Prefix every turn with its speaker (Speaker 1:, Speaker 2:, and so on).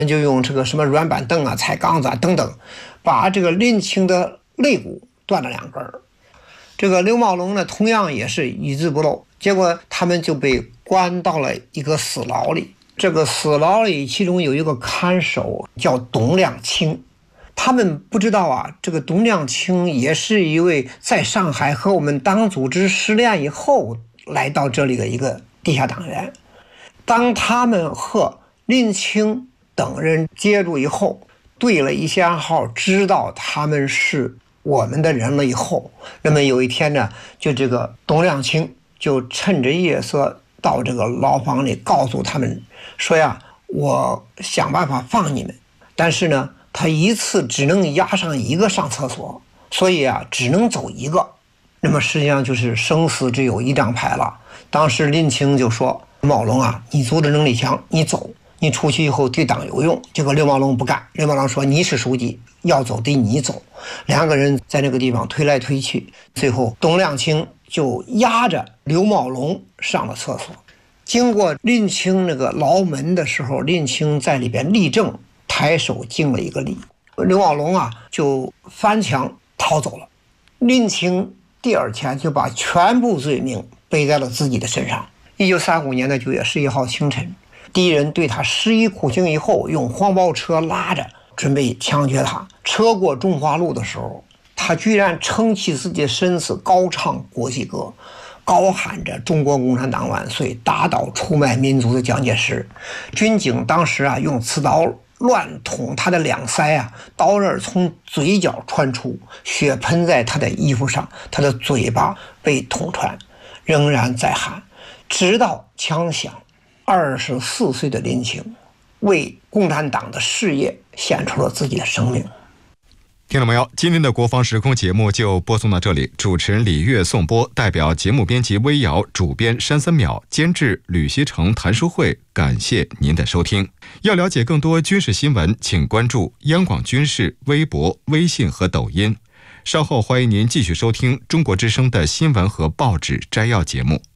Speaker 1: 就用这个什么软板凳啊、踩杠子啊等等，把这个林清的肋骨断了2根。这个刘茂龙呢，同样也是一字不漏，结果他们就被关到了一个死牢里。这个死牢里，其中有一个看守叫董亮清。他们不知道啊，这个董亮清也是一位在上海和我们党组织失联以后来到这里的一个地下党员。当他们和林清等人接触以后，对了一些暗号，知道他们是我们的人了以后，那么有一天呢，就这个董亮清就趁着夜色到这个牢房里，告诉他们说呀，我想办法放你们，但是呢，他一次只能押上1个上厕所，所以啊，只能走1个。那么实际上就是生死只有1张牌了。当时林清就说：“茂龙啊，你组织能力强，你走，你出去以后对党有用。”结果刘茂龙不干，刘茂龙说：“你是书记，要走得你走。”2个人在那个地方推来推去，最后董亮清就押着刘茂龙上了厕所。经过林清那个牢门的时候，林清在里边立正，抬手敬了一个礼。刘茂龙啊就翻墙逃走了。林清第2天就把全部罪名背在了自己的身上。1935年的9月11号清晨，敌人对他施以酷刑以后，用黄包车拉着准备枪决他。车过中华路的时候，他居然撑起自己的身子，高唱国际歌，高喊着中国共产党万岁，打倒出卖民族的蒋介石。军警当时啊用刺刀乱捅他的2腮啊，刀刃从嘴角穿出，血喷在他的衣服上，他的嘴巴被捅穿，仍然在喊，直到枪响。24岁的林清为共产党的事业献出了自己的生命。
Speaker 2: 听到没有？今天的国防时空节目就播送到这里，主持人李月颂播，代表节目编辑微瑶，主编山森淼，监制吕锡成、谭书慧，感谢您的收听。要了解更多军事新闻，请关注央广军事微博、微信和抖音。稍后欢迎您继续收听中国之声的新闻和报纸摘要节目。